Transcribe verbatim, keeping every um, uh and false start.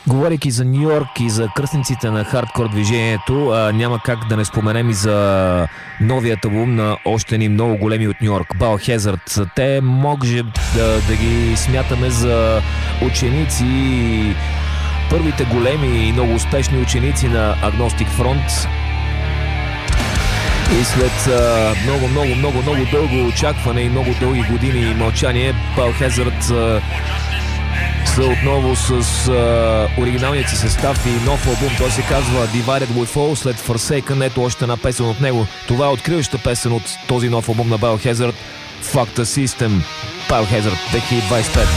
Говорейки за Ню Йорк и за кръстниците на хардкор движението, а, няма как да не споменем и за новият албум на още ни много големи от Ню Йорк, Biohazard. Те може да, да ги смятаме за ученици, първите големи и много успешни ученици на Agnostic Front. И след а, много, много, много, много дълго очакване и много дълги години мълчание, Biohazard а, са отново с а, оригиналният си състав и нов албум. Той се казва Divided We Fall, след Forsaken. Ето още една песен от него. Това е откриваща песен от този нов албум на Biohazard, Fuck the System. Biohazard две хиляди двадесет и пет.